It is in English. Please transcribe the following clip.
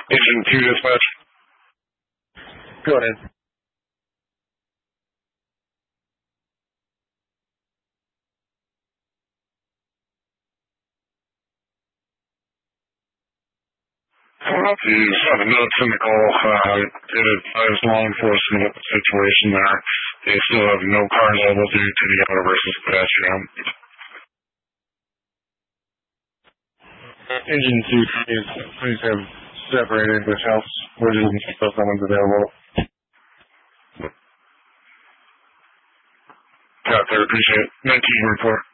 Agent 2 dispatch. Go ahead. You saw the notes in the call. It advised law enforcement of the situation there. They still have no car level due to the auto versus pedestrian. Engine 2, please have separated which helps. We're just until someone's available. Got there, appreciate it. 19 report.